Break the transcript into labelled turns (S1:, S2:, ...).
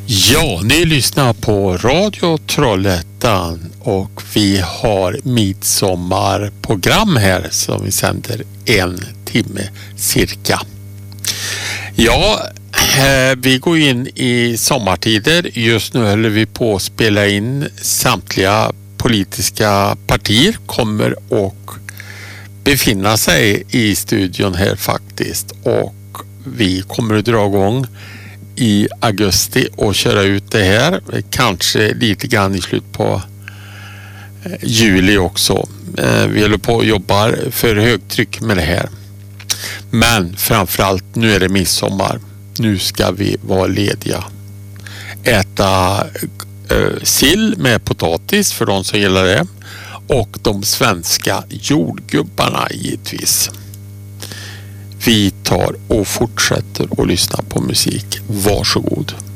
S1: Ja, ni lyssnar på Radio Trollhättan och vi har midsommarprogram här som vi sänder 1 timme cirka. Ja, vi går in i sommartider. Just nu håller vi på att spela in. Samtliga politiska partier kommer att befinna sig i studion här faktiskt, och vi kommer att dra igång i augusti och köra ut det här. Kanske lite grann i slut på juli också. Vi håller på och jobbar för högtryck med det här. Men framförallt nu är det midsommar. Nu ska vi vara lediga. Äta sill med potatis för de som gillar det. Och de svenska jordgubbarna givetvis. Vi tar och fortsätter att lyssna på musik. Varsågod.